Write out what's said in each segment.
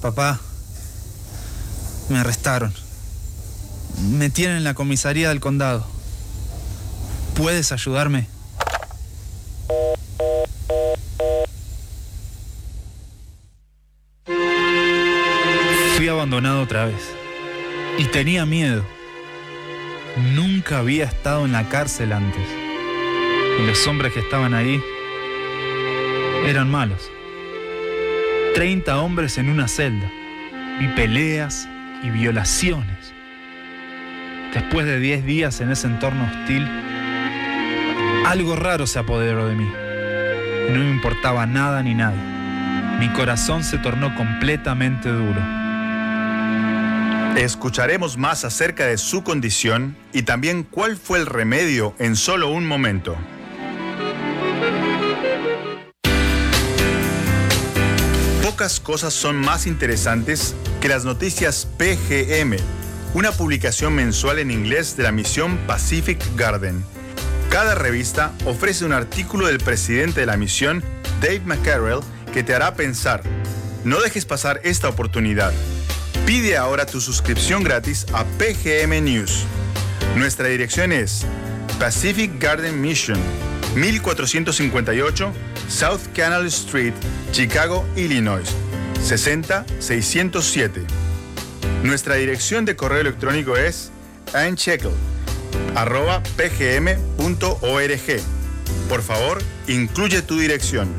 Papá, me arrestaron. Me tienen en la comisaría del condado. ¿Puedes ayudarme? Fui abandonado otra vez. Y tenía miedo. Nunca había estado en la cárcel antes. Y los hombres que estaban ahí eran malos. 30 hombres en una celda. Vi peleas y violaciones. Después de 10 días en ese entorno hostil, algo raro se apoderó de mí. No me importaba nada ni nadie. Mi corazón se tornó completamente duro. Escucharemos más acerca de su condición y también cuál fue el remedio en solo un momento. Pocas cosas son más interesantes que las noticias PGM, una publicación mensual en inglés de la misión Pacific Garden. Cada revista ofrece un artículo del presidente de la misión, Dave McCarrell, que te hará pensar. No dejes pasar esta oportunidad. Pide ahora tu suscripción gratis a PGM News. Nuestra dirección es Pacific Garden Mission, 1458 South Canal Street, Chicago, Illinois, 60607. Nuestra dirección de correo electrónico es ancheckle@pgm.org. Por favor, incluye tu dirección.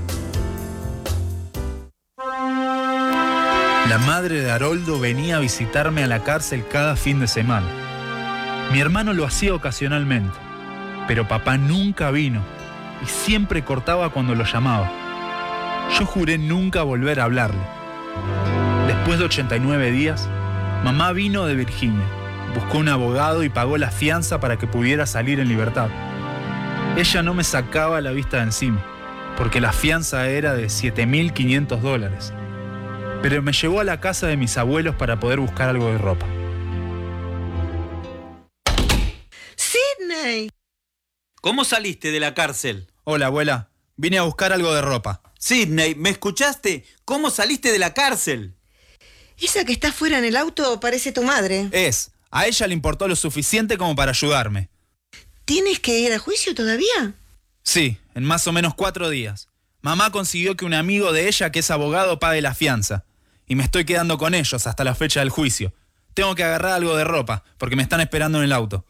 La madre de Haroldo venía a visitarme a la cárcel cada fin de semana. Mi hermano lo hacía ocasionalmente, pero papá nunca vino y siempre cortaba cuando lo llamaba. Yo juré nunca volver a hablarle. Después de 89 días, mamá vino de Virginia, buscó un abogado y pagó la fianza para que pudiera salir en libertad. Ella no me sacaba la vista de encima, porque la fianza era de $7,500. Pero me llevó a la casa de mis abuelos para poder buscar algo de ropa. ¡Sidney! ¿Cómo saliste de la cárcel? Hola, abuela. Vine a buscar algo de ropa. Sidney, ¿me escuchaste? ¿Cómo saliste de la cárcel? Esa que está afuera en el auto parece tu madre. A ella le importó lo suficiente como para ayudarme. ¿Tienes que ir a juicio todavía? Sí, en más o menos 4 días. Mamá consiguió que un amigo de ella, que es abogado, pague la fianza. Y me estoy quedando con ellos hasta la fecha del juicio. Tengo que agarrar algo de ropa, porque me están esperando en el auto.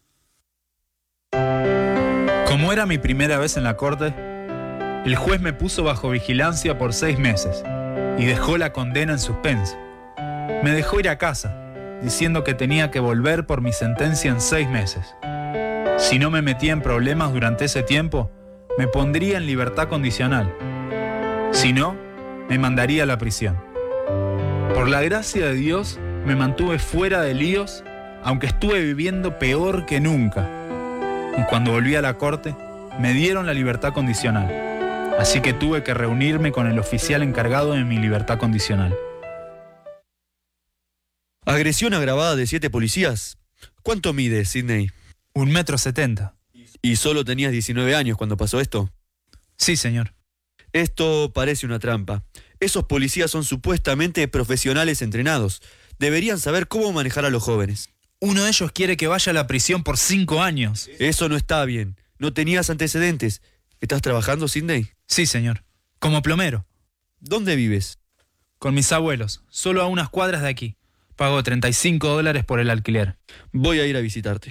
Como era mi primera vez en la corte, el juez me puso bajo vigilancia por 6 meses y dejó la condena en suspenso. Me dejó ir a casa, diciendo que tenía que volver por mi sentencia en 6 meses. Si no me metía en problemas durante ese tiempo, me pondría en libertad condicional. Si no, me mandaría a la prisión. Por la gracia de Dios, me mantuve fuera de líos, aunque estuve viviendo peor que nunca. Y cuando volví a la corte, me dieron la libertad condicional. Así que tuve que reunirme con el oficial encargado de mi libertad condicional. Agresión agravada de 7 policías. ¿Cuánto mides, Sidney? 1,70 m. ¿Y solo tenías 19 años cuando pasó esto? Sí, señor. Esto parece una trampa. Esos policías son supuestamente profesionales entrenados. Deberían saber cómo manejar a los jóvenes. Uno de ellos quiere que vaya a la prisión por 5 años. Eso no está bien. No tenías antecedentes. ¿Estás trabajando, Sidney? Sí, señor. Como plomero. ¿Dónde vives? Con mis abuelos, solo a unas cuadras de aquí. Pago $35 por el alquiler. Voy a ir a visitarte.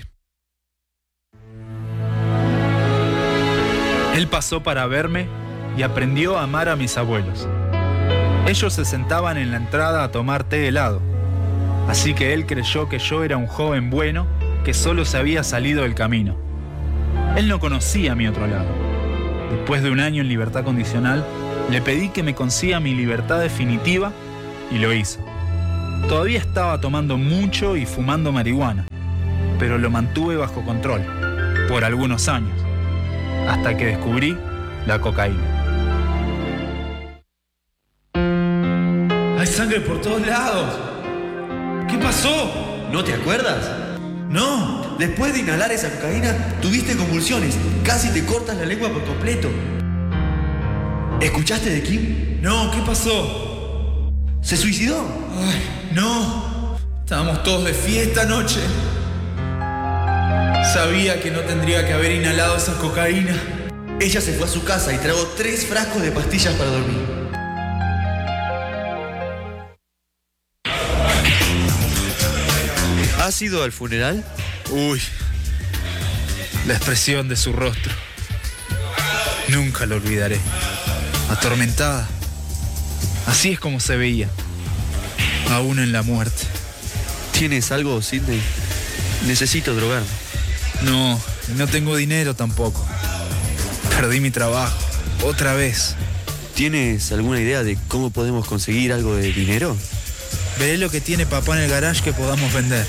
Él pasó para verme y aprendió a amar a mis abuelos. Ellos se sentaban en la entrada a tomar té helado. Así que él creyó que yo era un joven bueno que solo se había salido del camino. Él no conocía mi otro lado. Después de 1 año en libertad condicional, le pedí que me consiga mi libertad definitiva y lo hizo. Todavía estaba tomando mucho y fumando marihuana, pero lo mantuve bajo control por algunos años, hasta que descubrí la cocaína. Hay sangre por todos lados. ¿Qué pasó? ¿No te acuerdas? No. Después de inhalar esa cocaína, tuviste convulsiones. Casi te cortas la lengua por completo. ¿Escuchaste de Kim? No, ¿qué pasó? ¿Se suicidó? Ay, no. Estábamos todos de fiesta anoche. Sabía que no tendría que haber inhalado esa cocaína. Ella se fue a su casa y tragó 3 frascos de pastillas para dormir. ¿Has ido al funeral? Uy, la expresión de su rostro. Nunca lo olvidaré. Atormentada. Así es como se veía, aún en la muerte. ¿Tienes algo, Sidney? Necesito drogarme. No, no tengo dinero tampoco. Perdí mi trabajo, otra vez. ¿Tienes alguna idea de cómo podemos conseguir algo de dinero? Veré lo que tiene papá en el garage que podamos vender.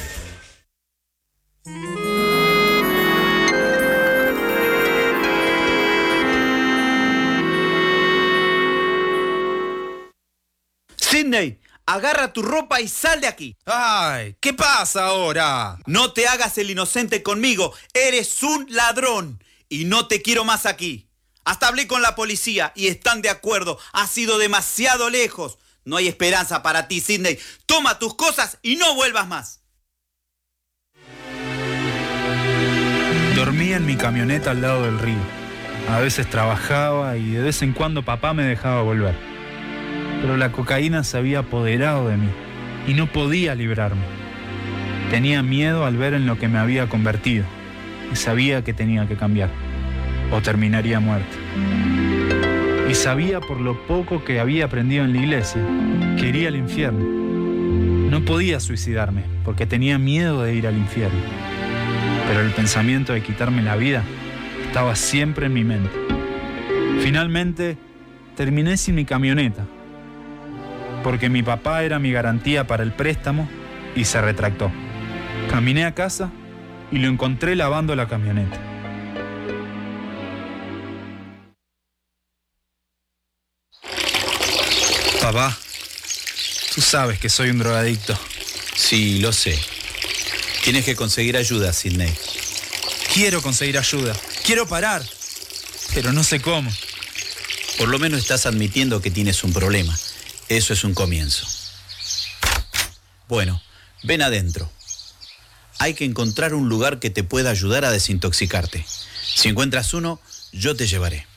Sidney, agarra tu ropa y sal de aquí. ¡Ay! ¿Qué pasa ahora? No te hagas el inocente conmigo. Eres un ladrón y no te quiero más aquí. Hasta hablé con la policía y están de acuerdo. Has ido demasiado lejos. No hay esperanza para ti, Sidney. Toma tus cosas y no vuelvas más. Dormía en mi camioneta al lado del río. A veces trabajaba y de vez en cuando papá me dejaba volver. Pero la cocaína se había apoderado de mí y no podía librarme. Tenía miedo al ver en lo que me había convertido y sabía que tenía que cambiar o terminaría muerto. Y sabía por lo poco que había aprendido en la iglesia que iría al infierno. No podía suicidarme porque tenía miedo de ir al infierno. Pero el pensamiento de quitarme la vida estaba siempre en mi mente. Finalmente terminé sin mi camioneta porque mi papá era mi garantía para el préstamo y se retractó. Caminé a casa y lo encontré lavando la camioneta. Papá, tú sabes que soy un drogadicto. Sí, lo sé. Tienes que conseguir ayuda, Sidney. Quiero conseguir ayuda, quiero parar, pero no sé cómo. Por lo menos estás admitiendo que tienes un problema. Eso es un comienzo. Bueno, ven adentro. Hay que encontrar un lugar que te pueda ayudar a desintoxicarte. Si encuentras uno, yo te llevaré.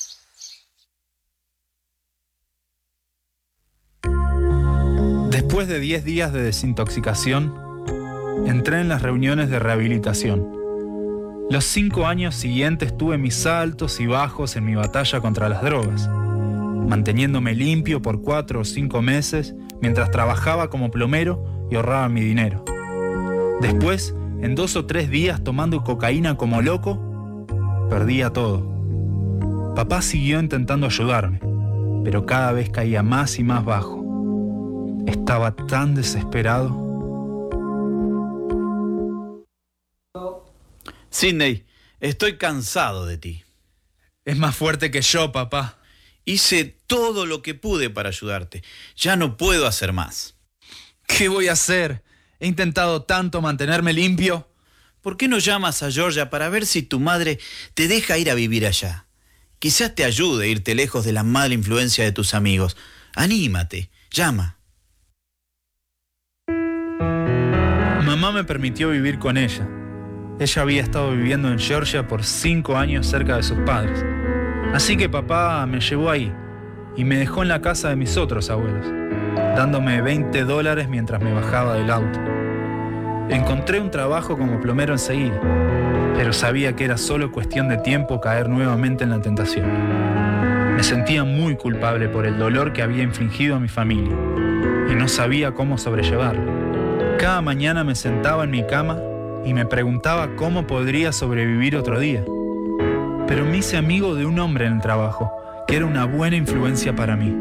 Después de 10 días de desintoxicación, entré en las reuniones de rehabilitación. Los 5 años siguientes tuve mis altos y bajos en mi batalla contra las drogas, manteniéndome limpio por 4 o 5 meses mientras trabajaba como plomero y ahorraba mi dinero. Después, en 2 o 3 días tomando cocaína como loco, perdía todo. Papá siguió intentando ayudarme, pero cada vez caía más y más bajo. Estaba tan desesperado. Sidney, estoy cansado de ti. Es más fuerte que yo, papá. Hice todo lo que pude para ayudarte. Ya no puedo hacer más. ¿Qué voy a hacer? He intentado tanto mantenerme limpio. ¿Por qué no llamas a Georgia para ver si tu madre te deja ir a vivir allá? Quizás te ayude a irte lejos de la mala influencia de tus amigos. Anímate, llama. Mamá me permitió vivir con ella. Ella había estado viviendo en Georgia por 5 años cerca de sus padres. Así que papá me llevó ahí y me dejó en la casa de mis otros abuelos, dándome $20 mientras me bajaba del auto. Encontré un trabajo como plomero enseguida, pero sabía que era solo cuestión de tiempo caer nuevamente en la tentación. Me sentía muy culpable por el dolor que había infligido a mi familia y no sabía cómo sobrellevarlo. Cada mañana me sentaba en mi cama y me preguntaba cómo podría sobrevivir otro día. Pero me hice amigo de un hombre en el trabajo, que era una buena influencia para mí.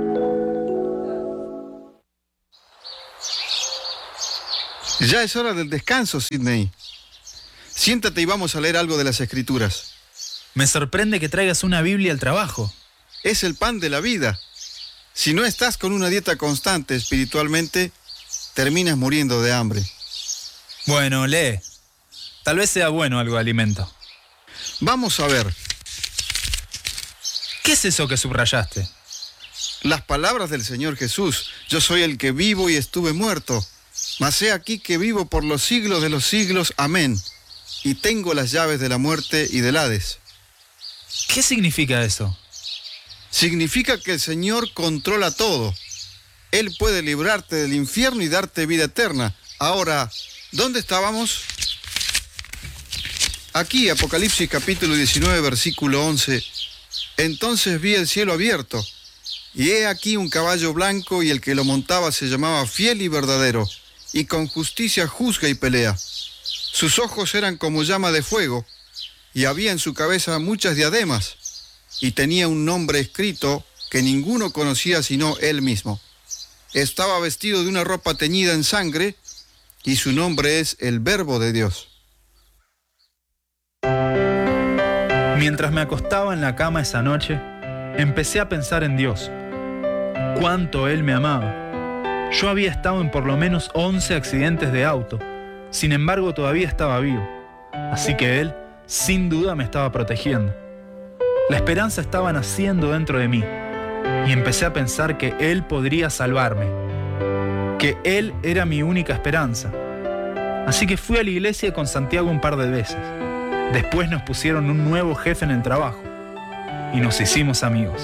Ya es hora del descanso, Sidney. Siéntate y vamos a leer algo de las Escrituras. Me sorprende que traigas una Biblia al trabajo. Es el pan de la vida. Si no estás con una dieta constante espiritualmente, terminas muriendo de hambre. Bueno, lee. Tal vez sea bueno algo de alimento. Vamos a ver. ¿Qué es eso que subrayaste? Las palabras del Señor Jesús: yo soy el que vivo y estuve muerto, mas he aquí que vivo por los siglos de los siglos. Amén. Y tengo las llaves de la muerte y del Hades. ¿Qué significa eso? Significa que el Señor controla todo. Él puede librarte del infierno y darte vida eterna. Ahora, ¿dónde estábamos? Aquí, Apocalipsis capítulo 19, versículo 11. Entonces vi el cielo abierto, y he aquí un caballo blanco, y el que lo montaba se llamaba Fiel y Verdadero, y con justicia juzga y pelea. Sus ojos eran como llama de fuego, y había en su cabeza muchas diademas, y tenía un nombre escrito que ninguno conocía sino él mismo. Estaba vestido de una ropa teñida en sangre, y su nombre es el Verbo de Dios. Mientras me acostaba en la cama esa noche, empecé a pensar en Dios. Cuánto Él me amaba. Yo había estado en por lo menos 11 accidentes de auto. Sin embargo, todavía estaba vivo. Así que Él, sin duda, me estaba protegiendo. La esperanza estaba naciendo dentro de mí. Y empecé a pensar que Él podría salvarme. Que Él era mi única esperanza. Así que fui a la iglesia con Santiago un par de veces. Después nos pusieron un nuevo jefe en el trabajo y nos hicimos amigos.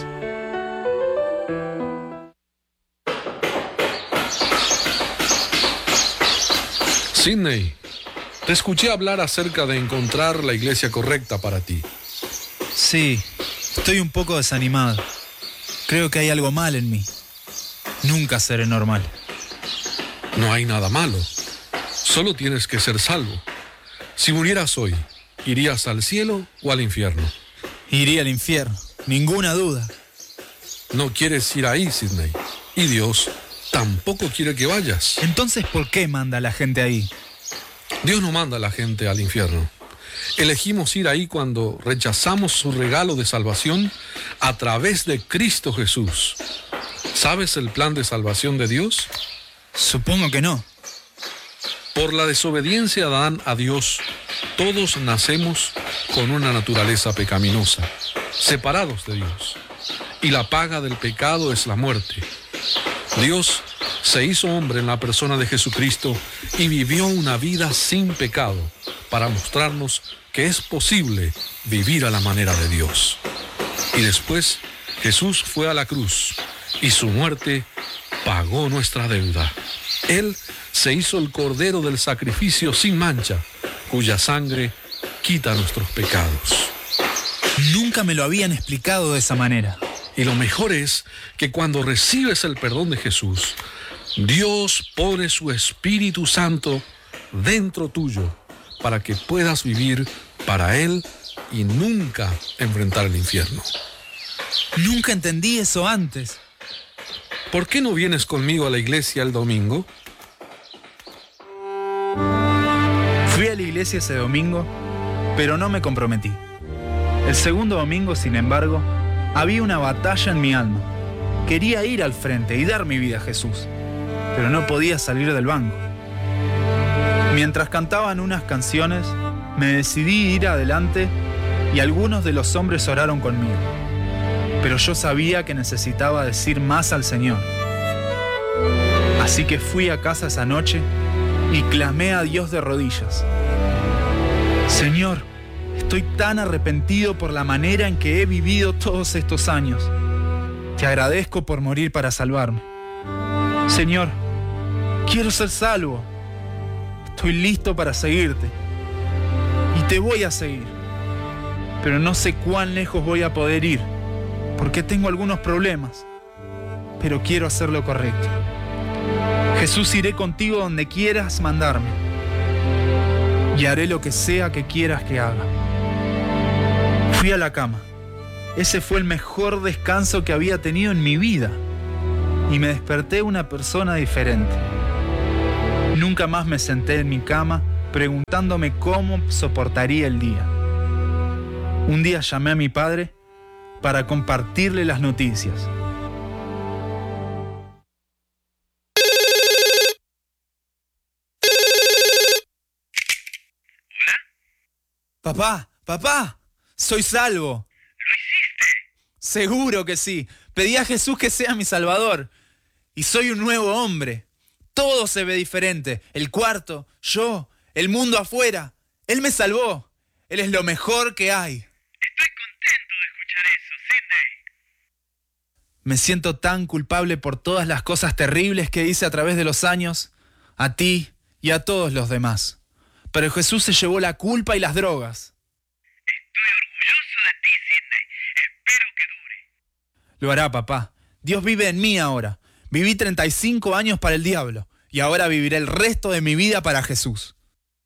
Sidney, te escuché hablar acerca de encontrar la iglesia correcta para ti. Sí, estoy un poco desanimado. Creo que hay algo mal en mí. Nunca seré normal. No hay nada malo. Solo tienes que ser salvo. Si murieras hoy, ¿irías al cielo o al infierno? Iría al infierno, ninguna duda. No quieres ir ahí, Sidney. Y Dios tampoco quiere que vayas. Entonces, ¿por qué manda a la gente ahí? Dios no manda a la gente al infierno. Elegimos ir ahí cuando rechazamos su regalo de salvación a través de Cristo Jesús. ¿Sabes el plan de salvación de Dios? Supongo que no. Por la desobediencia de Adán a Dios, todos nacemos con una naturaleza pecaminosa, separados de Dios. Y la paga del pecado es la muerte. Dios se hizo hombre en la persona de Jesucristo y vivió una vida sin pecado para mostrarnos que es posible vivir a la manera de Dios. Y después Jesús fue a la cruz y su muerte pagó nuestra deuda. Él se hizo el cordero del sacrificio sin mancha, cuya sangre quita nuestros pecados. Nunca me lo habían explicado de esa manera. Y lo mejor es que cuando recibes el perdón de Jesús, Dios pone su Espíritu Santo dentro tuyo para que puedas vivir para Él y nunca enfrentar el infierno. Nunca entendí eso antes. ¿Por qué no vienes conmigo a la iglesia el domingo? Fui a la iglesia ese domingo, pero no me comprometí. El segundo domingo, sin embargo, había una batalla en mi alma. Quería ir al frente y dar mi vida a Jesús, pero no podía salir del banco. Mientras cantaban unas canciones, me decidí ir adelante y algunos de los hombres oraron conmigo. Pero yo sabía que necesitaba decir más al Señor. Así que fui a casa esa noche y clamé a Dios de rodillas. Señor, estoy tan arrepentido por la manera en que he vivido todos estos años. Te agradezco por morir para salvarme. Señor, quiero ser salvo. Estoy listo para seguirte. Y te voy a seguir. Pero no sé cuán lejos voy a poder ir, porque tengo algunos problemas. Pero quiero hacer lo correcto. Jesús, iré contigo donde quieras mandarme. Y haré lo que sea que quieras que haga. Fui a la cama. Ese fue el mejor descanso que había tenido en mi vida. Y me desperté una persona diferente. Nunca más me senté en mi cama preguntándome cómo soportaría el día. Un día llamé a mi padre para compartirle las noticias. Papá, soy salvo. ¿Lo hiciste? Seguro que sí. Pedí a Jesús que sea mi Salvador. Y soy un nuevo hombre. Todo se ve diferente. El cuarto, yo, el mundo afuera. Él me salvó. Él es lo mejor que hay. Estoy contento de escuchar eso, Sidney. Me siento tan culpable por todas las cosas terribles que hice a través de los años, a ti y a todos los demás. Pero Jesús se llevó la culpa y las drogas. Estoy orgulloso de ti, Sidney. Espero que dure. Lo hará, papá. Dios vive en mí ahora. Viví 35 años para el diablo y ahora viviré el resto de mi vida para Jesús.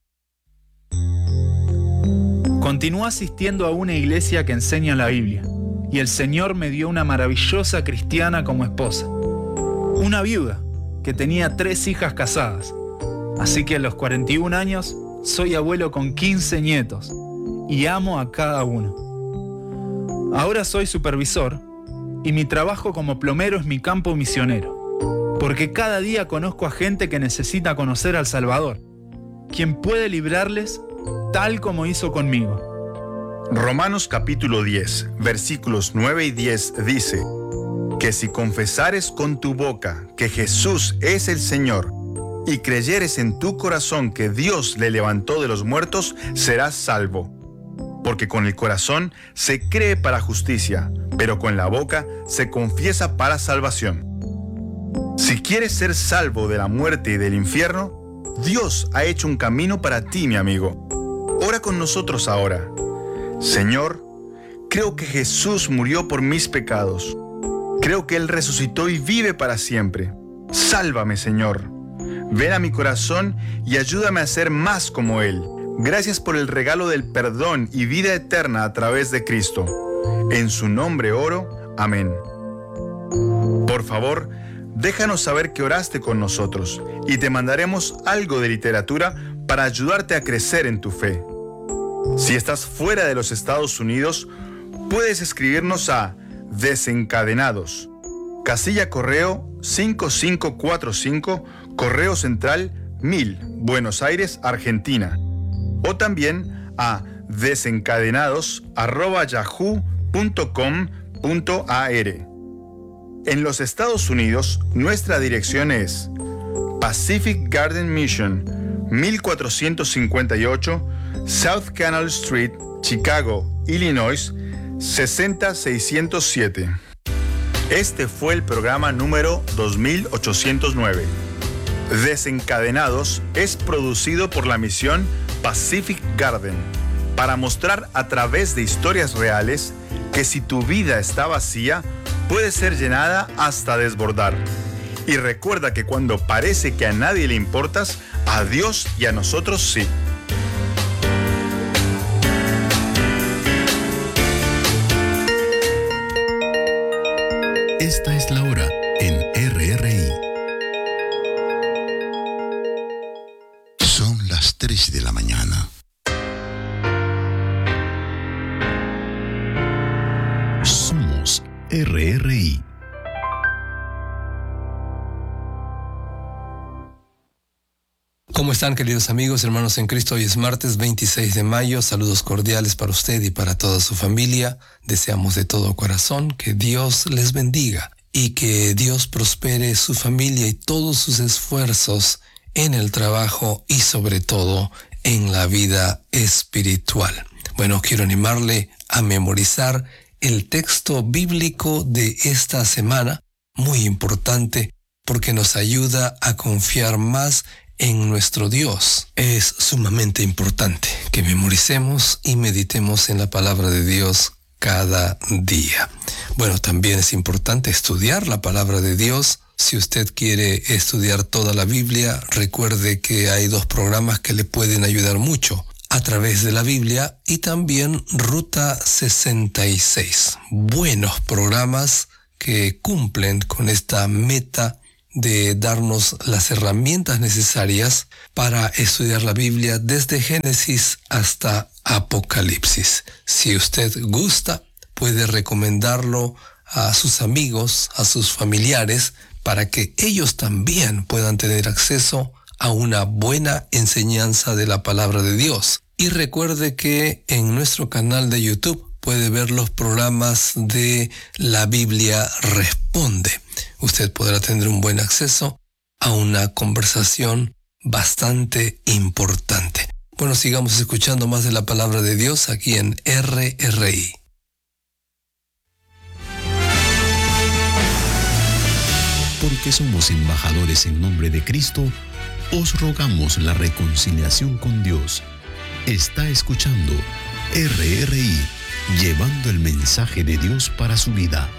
Continué asistiendo a una iglesia que enseña la Biblia y el Señor me dio una maravillosa cristiana como esposa. Una viuda que tenía 3 hijas casadas. Así que a los 41 años soy abuelo con 15 nietos y amo a cada uno. Ahora soy supervisor y mi trabajo como plomero es mi campo misionero, porque cada día conozco a gente que necesita conocer al Salvador, quien puede librarles tal como hizo conmigo. Romanos capítulo 10, versículos 9 y 10 dice que si confesares con tu boca que Jesús es el Señor y creyeres en tu corazón que Dios le levantó de los muertos, serás salvo. Porque con el corazón se cree para justicia, pero con la boca se confiesa para salvación. Si quieres ser salvo de la muerte y del infierno, Dios ha hecho un camino para ti, mi amigo. Ora con nosotros ahora. Señor, creo que Jesús murió por mis pecados. Creo que Él resucitó y vive para siempre. Sálvame, Señor. Ven a mi corazón y ayúdame a ser más como Él. Gracias por el regalo del perdón y vida eterna a través de Cristo. En su nombre oro. Amén. Por favor, déjanos saber que oraste con nosotros y te mandaremos algo de literatura para ayudarte a crecer en tu fe. Si estás fuera de los Estados Unidos, puedes escribirnos a Desencadenados, casilla correo 5545, Correo Central 1000, Buenos Aires, Argentina. O también a desencadenados@yahoo.com.ar. En los Estados Unidos, nuestra dirección es Pacific Garden Mission, 1458 South Canal Street, Chicago, Illinois, 60607. Este fue el programa número 2809. Desencadenados es producido por la misión Pacific Garden para mostrar a través de historias reales que si tu vida está vacía, puede ser llenada hasta desbordar. Y recuerda que cuando parece que a nadie le importas, a Dios y a nosotros sí. Esta es la hora en RRI. Son las 3 de la mañana. Somos RRI. ¿Cómo están, queridos amigos, hermanos en Cristo? Hoy es martes 26 de mayo. Saludos cordiales para usted y para toda su familia. Deseamos de todo corazón que Dios les bendiga y que Dios prospere su familia y todos sus esfuerzos en el trabajo y sobre todo en la vida espiritual. Bueno, quiero animarle a memorizar el texto bíblico de esta semana, muy importante porque nos ayuda a confiar más en nuestro Dios. Es sumamente importante que memoricemos y meditemos en la palabra de Dios cada día. Bueno, también es importante estudiar la palabra de Dios. Si usted quiere estudiar toda la Biblia, recuerde que hay 2 programas que le pueden ayudar mucho a través de la Biblia y también Ruta 66. Buenos programas que cumplen con esta meta de darnos las herramientas necesarias para estudiar la Biblia desde Génesis hasta Apocalipsis. Si usted gusta, puede recomendarlo a sus amigos, a sus familiares, para que ellos también puedan tener acceso a una buena enseñanza de la palabra de Dios. Y recuerde que en nuestro canal de YouTube puede ver los programas de La Biblia Responde. Usted podrá tener un buen acceso a una conversación bastante importante. Bueno, sigamos escuchando más de la palabra de Dios aquí en RRI. Porque somos embajadores en nombre de Cristo, os rogamos la reconciliación con Dios. Está escuchando RRI, llevando el mensaje de Dios para su vida.